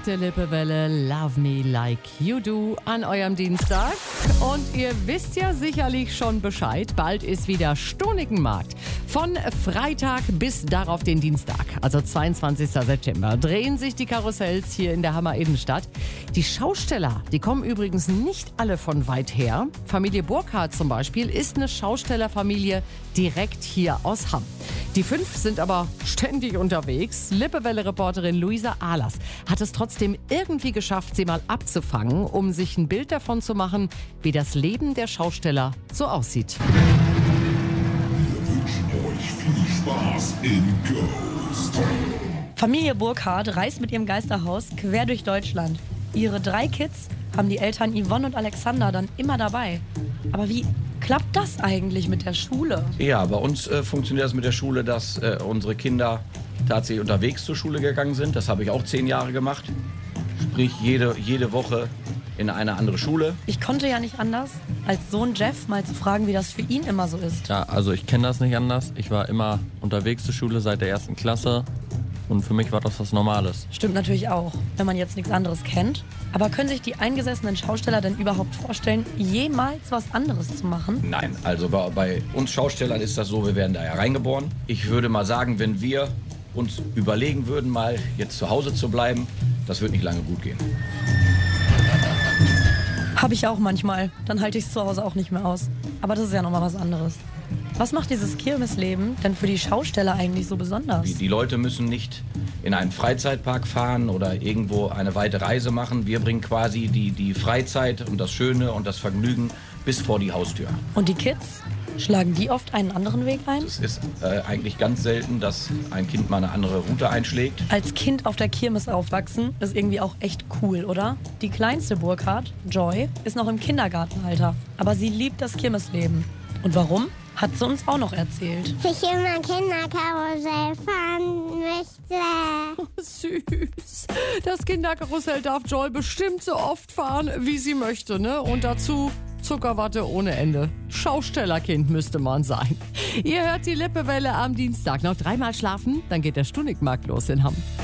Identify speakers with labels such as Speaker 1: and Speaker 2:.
Speaker 1: der Lippewelle Love Me Like You Do an eurem Dienstag. Und ihr wisst ja sicherlich schon Bescheid, bald ist wieder Stonikenmarkt. Von Freitag bis darauf den Dienstag, also 22. September, drehen sich die Karussells hier in der Hammer Innenstadt. Die Schausteller, die kommen übrigens nicht alle von weit her. Familie Burkhardt zum Beispiel ist eine Schaustellerfamilie direkt hier aus Hamm. Die 5 sind aber ständig unterwegs. Lippewelle-Reporterin Luisa Ahlers hat es trotzdem irgendwie geschafft, sie mal abzufangen, um sich ein Bild davon zu machen, wie das Leben der Schausteller so aussieht.
Speaker 2: Wir wünschen euch viel Spaß in Ghost.
Speaker 3: Familie Burkhardt reist mit ihrem Geisterhaus quer durch Deutschland. Ihre 3 Kids haben die Eltern Yvonne und Alexander dann immer dabei. Aber wie klappt das eigentlich mit der Schule?
Speaker 4: Ja, bei uns funktioniert das mit der Schule, dass unsere Kinder tatsächlich unterwegs zur Schule gegangen sind. Das habe ich auch 10 Jahre gemacht. Sprich, jede Woche in eine andere Schule.
Speaker 3: Ich konnte ja nicht anders, als Sohn Jeff mal zu fragen, wie das für ihn immer so ist.
Speaker 5: Ja, also ich kenne das nicht anders. Ich war immer unterwegs zur Schule seit der 1. Klasse. Und für mich war das was Normales.
Speaker 3: Stimmt natürlich auch, wenn man jetzt nichts anderes kennt. Aber können sich die eingesessenen Schausteller denn überhaupt vorstellen, jemals was anderes zu machen?
Speaker 4: Nein, also bei uns Schaustellern ist das so, wir werden da ja reingeboren. Ich würde mal sagen, wenn wir uns überlegen würden, mal jetzt zu Hause zu bleiben, das wird nicht lange gut gehen.
Speaker 3: Habe ich auch manchmal. Dann halte ich es zu Hause auch nicht mehr aus. Aber das ist ja nochmal was anderes. Was macht dieses Kirmesleben denn für die Schausteller eigentlich so besonders?
Speaker 4: Die Leute müssen nicht in einen Freizeitpark fahren oder irgendwo eine weite Reise machen. Wir bringen quasi die Freizeit und das Schöne und das Vergnügen bis vor die Haustür.
Speaker 3: Und die Kids? Schlagen die oft einen anderen Weg ein?
Speaker 4: Es ist eigentlich ganz selten, dass ein Kind mal eine andere Route einschlägt.
Speaker 3: Als Kind auf der Kirmes aufwachsen ist irgendwie auch echt cool, oder? Die kleinste Burkhardt, Joy, ist noch im Kindergartenalter. Aber sie liebt das Kirmesleben. Und warum? Hat sie uns auch noch erzählt.
Speaker 6: Ich immer Kinderkarussell fahren möchte.
Speaker 1: Süß. Das Kinderkarussell darf Joy bestimmt so oft fahren, wie sie möchte, ne? Und dazu Zuckerwatte ohne Ende. Schaustellerkind müsste man sein. Ihr hört die Lippewelle am Dienstag. Noch 3-mal schlafen, dann geht der Stonikenmarkt los in Hamm.